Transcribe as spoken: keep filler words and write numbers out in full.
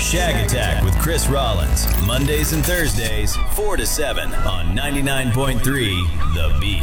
Shag Attack with Chris Rollins. Mondays and Thursdays, four to seven on ninety-nine point three The Beat.